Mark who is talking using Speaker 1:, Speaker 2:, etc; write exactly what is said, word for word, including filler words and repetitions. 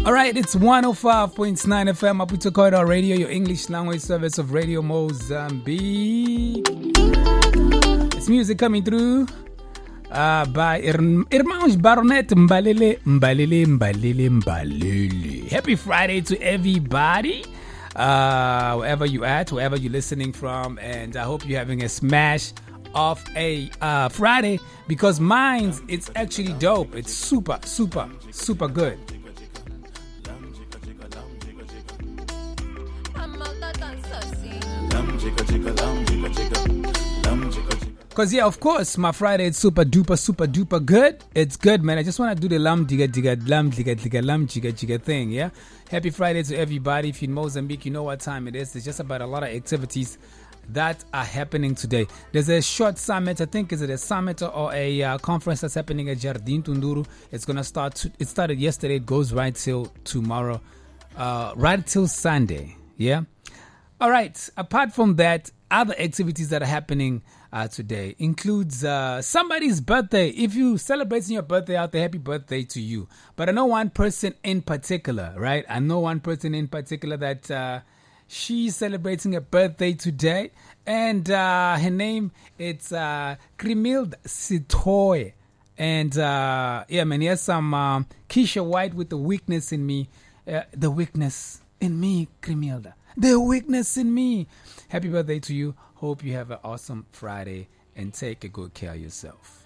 Speaker 1: All right, it's one oh five point nine F M, Maputo Corridor Radio, your English language service of Radio Mozambique. It's music coming through uh, by Ir- Irmãos Baronet Mbalele, Mbalele, Mbalele, Mbalele. Happy Friday to everybody, uh, wherever you at, wherever you're listening from, and I hope you're having a smash of a uh, Friday, because mine's, it's actually dope. It's super, super, super good. Because, yeah, of course, my Friday is super duper, super duper good. It's good, man. I just want to do the lam diga diga, lam diga diga, lam jiga jiga thing, yeah? Happy Friday to everybody. If you're in Mozambique, you know what time it is. It's just about a lot of activities that are happening today. There's a short summit, I think, is it a summit or a uh, conference that's happening at Jardim Tunduru. It's going to start, to, it started yesterday, it goes right till tomorrow, uh, right till Sunday, yeah? All right, apart from that, other activities that are happening uh, today includes uh, somebody's birthday. If you celebrating your birthday out there, happy birthday to you. But I know one person in particular, right? I know one person in particular that uh, she's celebrating a birthday today. And uh, her name, it's uh, Krimilda Sitoy. And uh, yeah, man, here's some um, Keisha White with The Weakness in Me. Uh, the weakness in me, Krimilda. The weakness in me. Happy birthday to you. Hope you have an awesome Friday and take a good care of yourself.